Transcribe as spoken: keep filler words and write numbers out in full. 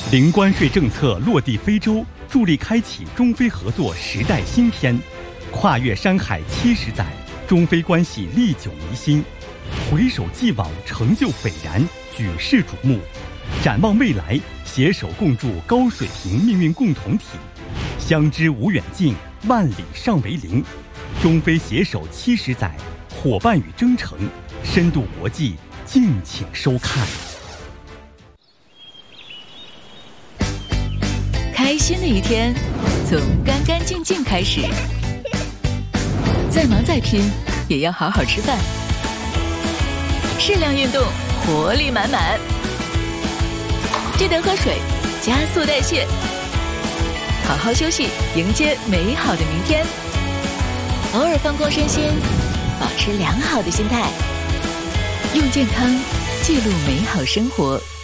零关税政策落地非洲，助力开启中非合作时代新篇。跨越山海七十载，中非关系历久弥新。回首既往，成就斐然，举世瞩目。展望未来，携手共筑高水平命运共同体。相知无远近，万里尚为邻。中非携手七十载，伙伴与征程，深度国际，敬请收看。 开心的一天，从干干净净开始。再忙再拼，也要好好吃饭。适量运动，活力满满。记得喝水，加速代谢。好好休息，迎接美好的明天。偶尔放空身心，保持良好的心态，用健康记录美好生活。